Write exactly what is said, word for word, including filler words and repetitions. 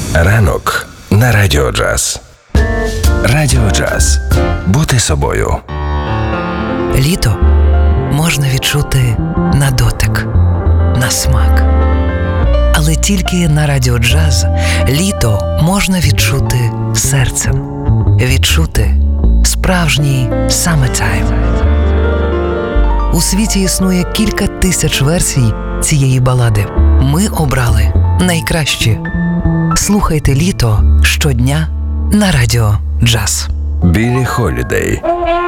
Ранок на Радіо Джаз. Радіо Джаз. Бути собою. Літо можна відчути на дотик, на смак. Але тільки на Радіо Джаз літо можна відчути серцем. Відчути справжній summertime. У світі існує кілька тисяч версій цієї балади. Ми обрали найкращі. Слухайте літо щодня на Радіо Джаз. Біллі Холідей.